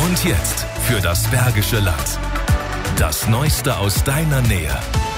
Und jetzt für das Bergische Land. Das Neueste aus deiner Nähe.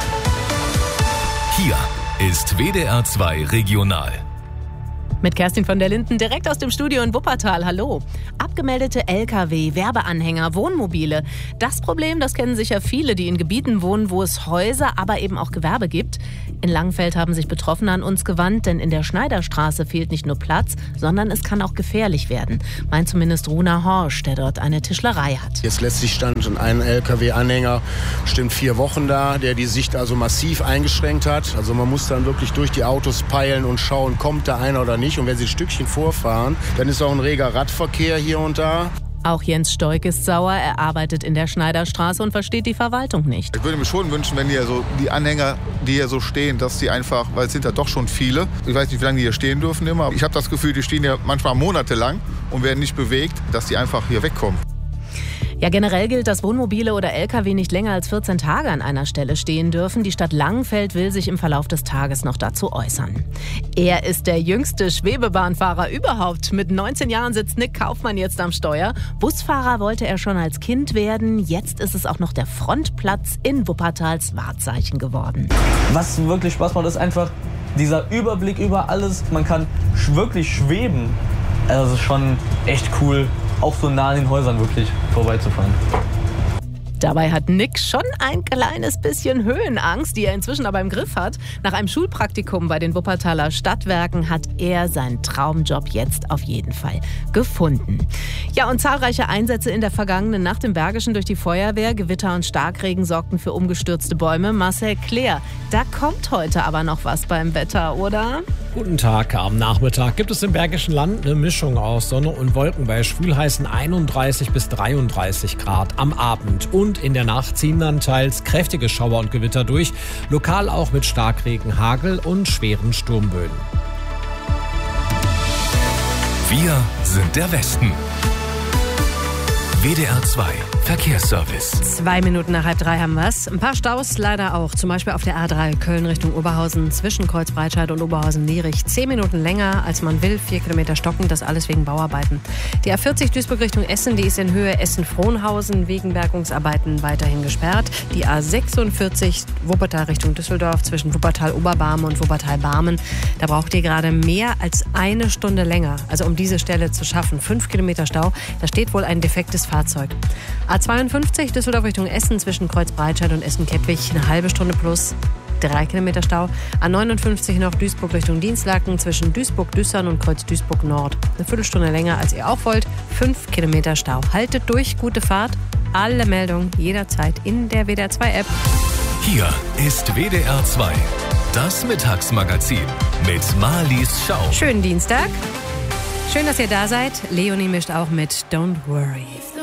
Hier ist WDR 2 Regional. Mit Kerstin von der Linden direkt aus dem Studio in Wuppertal. Hallo. Abgemeldete Lkw, Werbeanhänger, Wohnmobile. Das Problem, das kennen sicher viele, die in Gebieten wohnen, wo es Häuser, aber eben auch Gewerbe gibt. In Langenfeld haben sich Betroffene an uns gewandt, denn in der Schneiderstraße fehlt nicht nur Platz, sondern es kann auch gefährlich werden. Meint zumindest Runa Horsch, der dort eine Tischlerei hat. Jetzt letztlich stand ein Lkw-Anhänger bestimmt 4 Wochen da, der die Sicht also massiv eingeschränkt hat. Also man muss dann wirklich durch die Autos peilen und schauen, kommt da einer oder nicht. Und wenn sie ein Stückchen vorfahren, dann ist auch ein reger Radverkehr hier und da. Auch Jens Stoik ist sauer. Er arbeitet in der Schneiderstraße und versteht die Verwaltung nicht. Ich würde mir schon wünschen, wenn hier so die Anhänger, die hier so stehen, dass die einfach, weil es sind ja doch schon viele, ich weiß nicht, wie lange die hier stehen dürfen immer, aber ich habe das Gefühl, die stehen ja manchmal monatelang und werden nicht bewegt, dass die einfach hier wegkommen. Ja, generell gilt, dass Wohnmobile oder Lkw nicht länger als 14 Tage an einer Stelle stehen dürfen. Die Stadt Langenfeld will sich im Verlauf des Tages noch dazu äußern. Er ist der jüngste Schwebebahnfahrer überhaupt. Mit 19 Jahren sitzt Nick Kaufmann jetzt am Steuer. Busfahrer wollte er schon als Kind werden. Jetzt ist es auch noch der Frontplatz in Wuppertals Wahrzeichen geworden. Was wirklich Spaß macht, ist einfach dieser Überblick über alles. Man kann wirklich schweben. Also das ist schon echt cool, auch so nah an den Häusern wirklich vorbeizufahren. Dabei hat Nick schon ein kleines bisschen Höhenangst, die er inzwischen aber im Griff hat. Nach einem Schulpraktikum bei den Wuppertaler Stadtwerken hat er seinen Traumjob jetzt auf jeden Fall gefunden. Ja, und zahlreiche Einsätze in der vergangenen Nacht im Bergischen durch die Feuerwehr, Gewitter und Starkregen sorgten für umgestürzte Bäume. Marcel Claire, da kommt heute aber noch was beim Wetter, oder? Guten Tag. Am Nachmittag gibt es im Bergischen Land eine Mischung aus Sonne und Wolken bei schwülheißen 31 bis 33 Grad am Abend. Und in der Nacht ziehen dann teils kräftige Schauer und Gewitter durch, lokal auch mit Starkregen, Hagel und schweren Sturmböen. Wir sind der Westen. WDR 2 Verkehrsservice. 2 Minuten nach 2:30 haben wir es. Ein paar Staus leider auch. Zum Beispiel auf der A3 Köln Richtung Oberhausen zwischen Kreuzbreitscheid und Oberhausen-Lierich. 10 Minuten länger, als man will. 4 Kilometer stocken, das alles wegen Bauarbeiten. Die A40 Duisburg Richtung Essen, die ist in Höhe Essen-Frohnhausen wegen Bergungsarbeiten weiterhin gesperrt. Die A46 Wuppertal Richtung Düsseldorf zwischen Wuppertal-Oberbarmen und Wuppertal-Barmen. Da braucht ihr gerade mehr als 1 Stunde länger. Also um diese Stelle zu schaffen. 5 Kilometer Stau. Da steht wohl ein defektes Fahrzeug. A52 Düsseldorf Richtung Essen zwischen Kreuzbreitscheid und Essen-Kettwig 1/2 Stunde plus 3 Kilometer Stau. A59 noch Duisburg Richtung Dienstlaken zwischen Duisburg-Düssern und Kreuz-Duisburg-Nord. 1 Viertelstunde länger, als ihr auch wollt. 5 Kilometer Stau. Haltet durch, gute Fahrt. Alle Meldungen jederzeit in der WDR 2 App. Hier ist WDR 2, das Mittagsmagazin mit Marlies Schau. Schönen Dienstag. Schön, dass ihr da seid. Leonie mischt auch mit Don't Worry.